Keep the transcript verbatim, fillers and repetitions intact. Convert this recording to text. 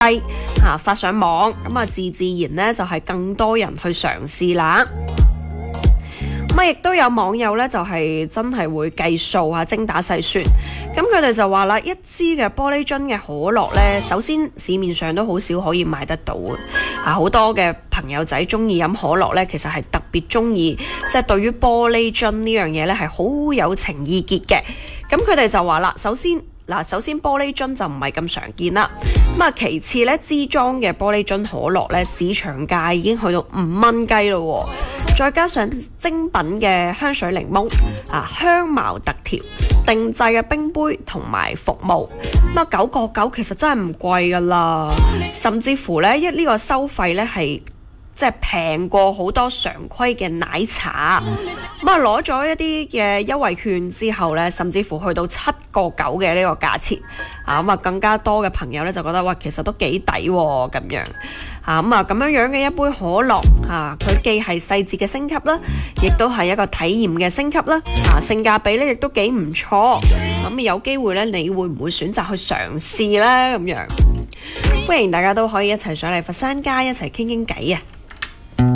低啊發上網，咁啊自自然咧就係、是、更多人去嘗試啦。咁啊，亦都有網友咧，就係、是、真係會計數啊，精打細算。咁佢哋就話啦，一支嘅玻璃樽嘅可樂咧，首先市面上都好少可以買得到啊。好多嘅朋友仔中意飲可樂咧，其實係特別中意，即係對於玻璃樽呢樣嘢咧係好有情意結嘅。咁佢哋就話啦，首先嗱，首先玻璃樽就唔係咁常見啦。咁啊，其次咧，支裝嘅玻璃樽可樂咧，市場價已經去到五蚊雞咯。再加上精品嘅香水檸檬啊、香茅特調、定製嘅冰杯同埋服務，咁啊九個九其實真係唔貴噶啦，甚至乎咧一呢個收費咧係即係平過好多常規嘅奶茶。咁啊攞咗一啲嘅優惠券之後咧，甚至乎去到七個九嘅呢個價錢啊，咁啊更加多嘅朋友咧就覺得哇，其實都幾抵喎咁樣。啊咁啊咁樣樣嘅一杯可樂啊，佢既係細節嘅升級啦，亦都係一個體驗嘅升級啦。啊，性價比咧亦都幾唔錯。咁、啊、有機會咧，你會唔會選擇去嘗試咧？咁樣歡迎大家都可以一齊上嚟佛山街一齊傾傾偈啊！